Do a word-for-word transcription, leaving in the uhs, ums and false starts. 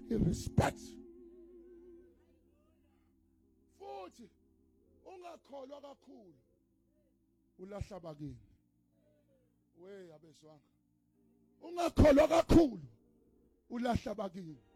irespect. Futhi ungakholwa kakhulu ulahla abakini. We abeswanga. Ungakholwa kakhulu ulahla abakini.